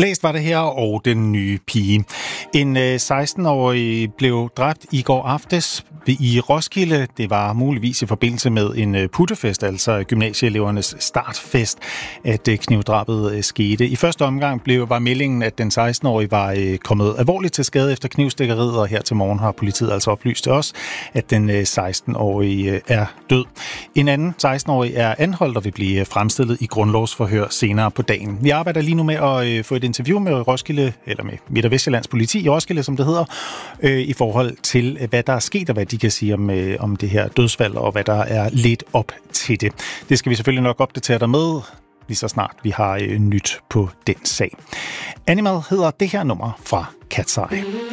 Blæst var det her, og den nye pige. En 16-årig blev dræbt i går aftes i Roskilde. Det var muligvis i forbindelse med en puttefest, altså gymnasieelevernes startfest, at knivdrabet skete. I første omgang var meldingen, at den 16-årige var kommet alvorligt til skade efter knivstikkeriet, og her til morgen har politiet altså oplyst til os, at den 16-årige er død. En anden 16-årig er anholdt og vil blive fremstillet i grundlovsforhør senere på dagen. Vi arbejder lige nu med at få et interview med Roskilde, eller med Midt- og Vestjyllands politi i Roskilde, som det hedder, i forhold til, hvad der er sket, og hvad de kan sige om det her dødsfald, og hvad der er ledt op til det. Det skal vi selvfølgelig nok opdatere dig med, lige så snart vi har nyt på den sag. Animal hedder det her nummer fra Cat's Eye.